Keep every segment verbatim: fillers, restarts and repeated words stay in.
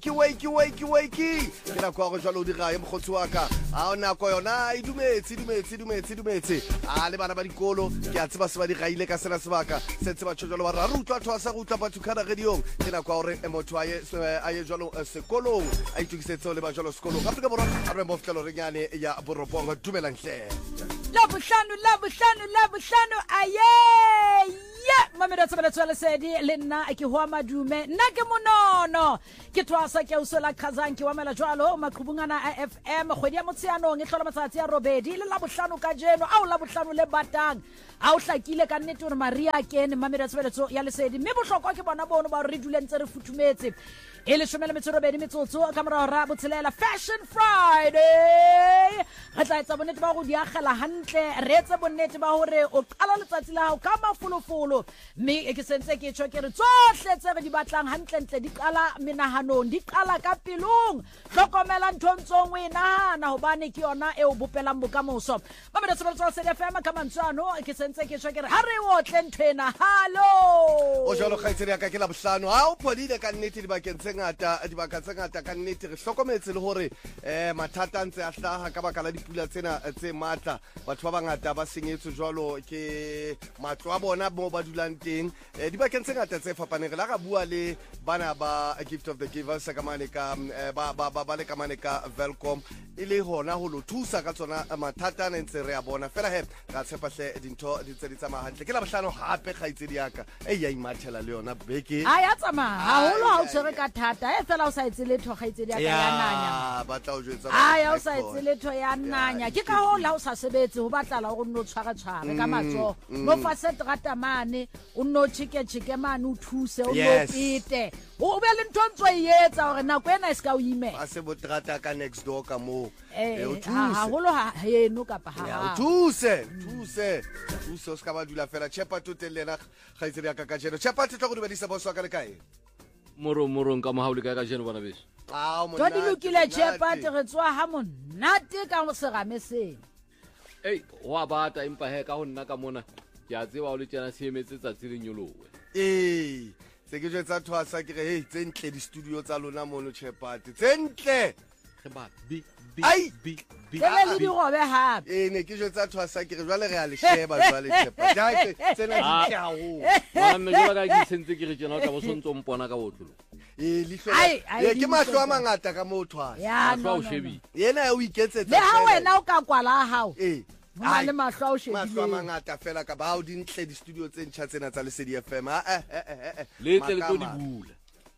ke wake wake wake ke la kwa go jalo di ga e mogotsi wa ka a ona ko yona e dumetse dumetse dumetse dumetse a le bana ba dikolo ke a tseba se ba di gaile ka sena sebaka se tseba tsholo ba ra rutwa thwa go tla batho kana radiong ke la kwa gore emotho a ye a ye jalo sekolong a itukisetse le ba jalo sekolong Afrika borwa a re moftlelo re nyane ya boropong dumelang hle la bohlano la bohlano la bohlano aye ya mamela tsebela tswela sedi le nna ke hoa madume nna ke monono ke twasa ke usola khazanki wa mela jwalo maqhubungana a F M kgwedi ya motsianong e hlola matsatsi a robedi le la bohlano ka jeno au la bohlano le batang a o hlakile ka nnete hore Maria kene mamela tsebela ya lesedi mme bohlokwa ke bona bono ba re dulentse re futhumetse e le shomela metsoro bedi metsotso ka mora ra botshelela Fashion Friday re tla etsa bonnete ba go di agela hantle re etsa bonnete ba hore o qala letsatsi la hao ka mafolofolo mme ke sentse ke tsho ke re tsohle tse re di batlang hantle ntle di qala menahanong di qala ka pelong hlokomela nthontsong we nahana hobane ke yona e o bopelang bokamoso ba me tsebela tswa se F M ka mantsano ke sentse ke tsho ke re ha re otle nthwena hallo o jalo khaitseri ya ka ke la bohlano ha o phodile ka nnete di bakeng ngata di baka tse ngata ka nnete re hlokometse le hore eh mathata ntse a hlaha ka baka la dipula tsena tse matla batho ba bangata ba senyetswe jwalo ke matlo a bona mo ba dulang teng di bakeng tse ngata tse fapaneng re la ga bua le bana ba Gift of the Givers ka mane ka ba ba ba le ka mane ka Welcome ile hona ho lo thusa ka tsona mathata a ntse re a bona fela he ra tshepa hle dintho di tse di tsamaya hantle ke la bohlano hape khaitsedi ya ka e ya imathela le yona beke a ya tsamaya haholo ha o tshwere ka thata e fela o sa etse letho khaitsedi ya ka ya nanya ya batla o jwetsa a ya o sa etse letho ya nanya ke ka ho la o sa sebetse ho batla la go nno tshwara tshware ka matso no fa setrata mane o no chike chike mane o thuse o no pite o be le ntontso e etsa hore nako ena e ska o ime a se botrata ka next door ka mo e o thuse ha holo ha eno ka pa ha o thuse thuse thuse o ska ba dula fela chepa tutelena khaitsedi ya ka ka jeno chepa tlo go di bedisa boso ka le kae moro moro nka mahauli ka ka jeno bana beso a mo nna di lokile chepa te re tswa ha monate ka go segame seng ei wa bata impa he ka ho nna ka mona ke a tseba o le tsena se emetse tsatsi le nyolowe eh se ke jwetsa thwasa ke re hey tsentle di studio tsa lona mono chepa tsentle re ba bi bi bi bi le le di robe hape eh ne ke jwetsa thwasa ke re jwale re a le sheba jwale chepa ja tsena di tao bona me jwala ka ke sentse ke re tsena ka bo sontso mpona ka botlolo eh lihlo eh ke mahlo a mangata ka mo thwasa ya no o shebi yena o iketsetsa le ha wena o ka kwala hao eh ha le mahlo o shebile mahlo a mangata fela ka ba o di ntle di studio tse ntšha tsena tsa Lesedi F M eh eh le tle le tlo di bula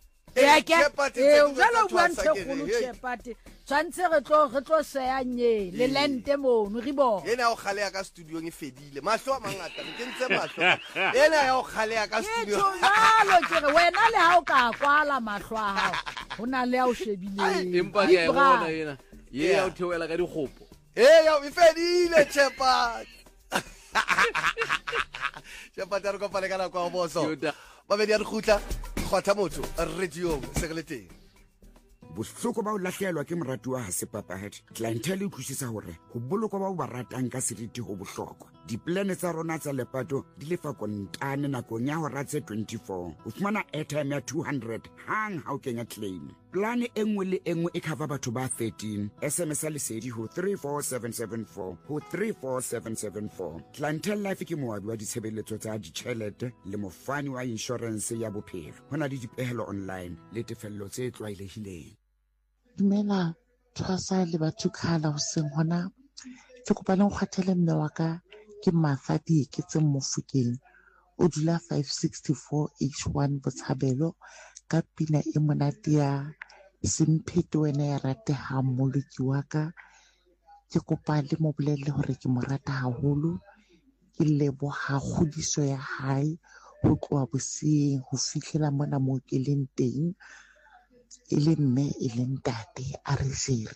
ya ke e o jalo bua ntse kholo tshepate tshwantse re tlo re tlo seya nye le lente mono re bo yena o khale ya ka studio e fedile mahlo a mangata ke ntse mahlo yena ya o khale ya ka studio ke jalo ke re wena le ha o ka kwala mahlo a hao hona le a o shebile empa ke e bona yena ye ya o theoela ka dikgopo eh ya o fedile chepa chepa tara go pale kana kwa boso ba be di a re khutla khwatha motho radio segelete bohloko ba o lahlehelwa ke moratuwa ha se papahadi clientele e utlwisisa hore ho bolokwa ba o ba ratang ka seriti ho bohlokwa diplane tsa rona tsa lepato di lefa kontane nakong ya hora tse twenty-four o fumana airtime ya two hundred hang ha o kenya claim plane e nngwe le e nngwe e cover batho ba thirteen sms a lesedi ho three four seven seven four ho three four seven seven four clientele life ke moabi wa ditshebeletso tsa ditjhelete le mofani wa insurance ya bophelo hona le dipehelo online le tefello tse tlwaelehileng dumela thwasa le batho khala ho seng hona ke kopa le nkgwathele mme wa ka ke Mafadi ke tse Mofokeng o dula five sixty-four H one Botshabelo ka pina e monate ya Simpheto wena ya rate ha moloki wa ka ke kopa le mo bolelle hore ke mo rata haholo ke leboha kgodiso ya hae ho tloha boseng ho fihlela mona mo ke leng teng e le mme e le ntate a re jere